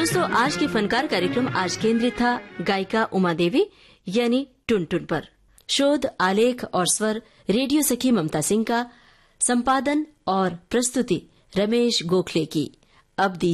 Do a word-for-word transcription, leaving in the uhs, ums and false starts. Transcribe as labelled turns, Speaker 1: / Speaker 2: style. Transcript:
Speaker 1: दोस्तों, आज के फनकार कार्यक्रम आज केंद्रित था गायिका उमा देवी यानी टुनटुन पर। शोध, आलेख और स्वर रेडियो सखी ममता सिंह का, संपादन और प्रस्तुति रमेश गोखले की। अब